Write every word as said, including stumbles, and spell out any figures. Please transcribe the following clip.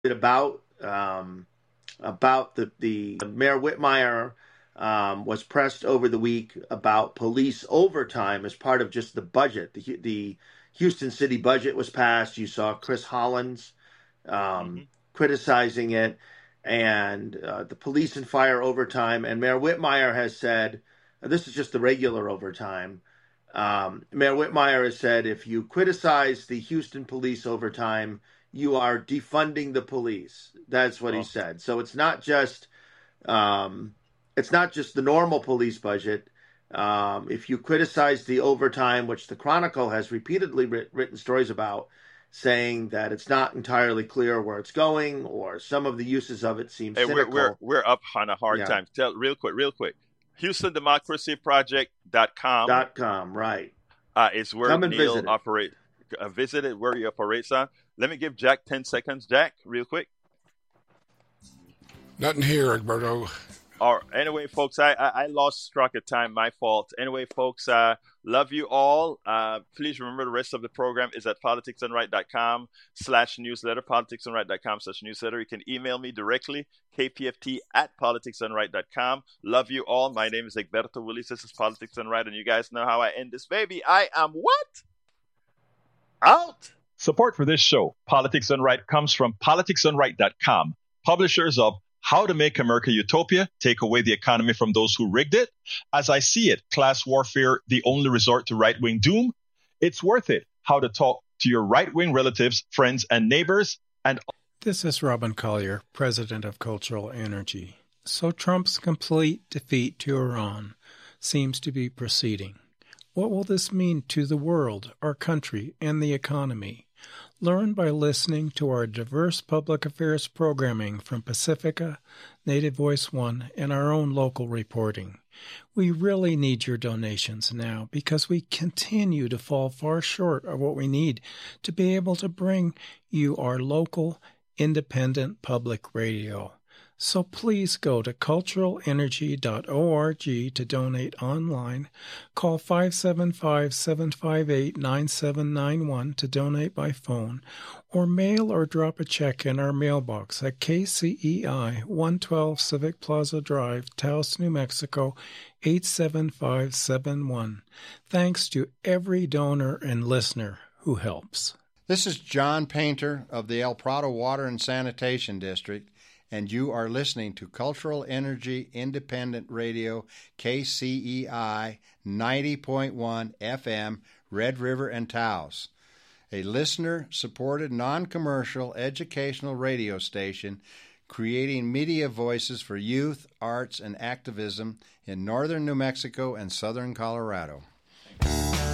about um, about the, the Mayor Whitmire um, was pressed over the week about police overtime as part of just the budget. The, the Houston city budget was passed. You saw Chris Hollins um, mm-hmm. criticizing it, and uh, the police and fire overtime. And Mayor Whitmire has said, this is just the regular overtime. Um, Mayor Whitmire has said, if you criticize the Houston police overtime, you are defunding the police. That's what oh. he said. So it's not just um, it's not just the normal police budget. Um, if you criticize the overtime, which the Chronicle has repeatedly writ- written stories about, saying that it's not entirely clear where it's going, or some of the uses of it seem hey, cynical. We're, we're, we're up on a hard yeah. time. Tell real quick, real quick. Houston Democracy Project dot com. Dot com, right. Uh, it's where Come and Neil visit operates. Uh, visit it where he operates on. Let me give Jack ten seconds. Jack, real quick. Nothing here, Egberto. Or anyway, folks, I, I I lost track of time. My fault. Anyway, folks, uh, love you all. Uh, please remember the rest of the program is at politicsdoneright.com slash newsletter, politicsdoneright.com slash newsletter. You can email me directly, k p f t at politicsdoneright dot com. Love you all. My name is Egberto Willis. This is Politics Done Right, and you guys know how I end this baby. I am what? Out. Support for this show, Politics Done Right, comes from politics done right dot com, publishers of How to Make America Utopia, Take Away the Economy from Those Who Rigged It, As I See It, Class Warfare, The Only Resort to Right-Wing Doom, It's Worth It, How to Talk to Your Right-Wing Relatives, Friends, and Neighbors, and... This is Robin Collier, President of Cultural Energy. So Trump's complete defeat to Iran seems to be proceeding. What will this mean to the world, our country, and the economy? Learn by listening to our diverse public affairs programming from Pacifica, Native Voice One, and our own local reporting. We really need your donations now because we continue to fall far short of what we need to be able to bring you our local, independent public radio. So please go to cultural energy dot org to donate online. Call five seven five, seven five eight, nine seven nine one to donate by phone, or mail or drop a check in our mailbox at K C E I, one twelve Civic Plaza Drive, Taos, New Mexico, eight seven five seven one. Thanks to every donor and listener who helps. This is John Painter of the El Prado Water and Sanitation District, and you are listening to Cultural Energy Independent Radio, K C E I ninety point one F M, Red River and Taos, a listener-supported, non-commercial, educational radio station creating media voices for youth, arts, and activism in northern New Mexico and southern Colorado.